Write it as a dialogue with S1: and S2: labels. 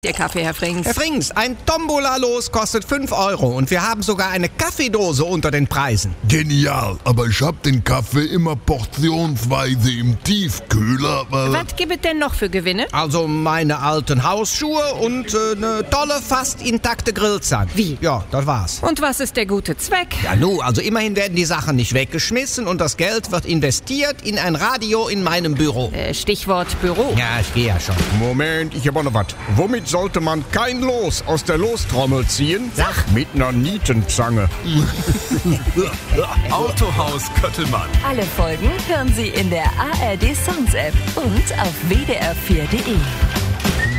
S1: Der Kaffee, Herr Frings.
S2: Herr Frings, ein Tombola-Los kostet 5 Euro und wir haben sogar eine Kaffeedose unter den Preisen.
S3: Genial, aber ich hab den Kaffee immer portionsweise im Tiefkühler.
S1: Was gibt es denn noch für Gewinne?
S2: Also meine alten Hausschuhe und eine tolle, fast intakte Grillzange.
S1: Wie?
S2: Ja, das war's.
S1: Und was ist der gute Zweck?
S2: Ja, also immerhin werden die Sachen nicht weggeschmissen und das Geld wird investiert in ein Radio in meinem Büro.
S1: Stichwort Büro.
S2: Ja, ich gehe ja schon.
S4: Moment, ich hab auch noch was. Womit sollte man kein Los aus der Lostrommel ziehen?
S2: Sag.
S4: Mit einer Nietenzange.
S5: Autohaus Köttelmann.
S6: Alle Folgen hören Sie in der ARD Sounds App und auf wdr4.de.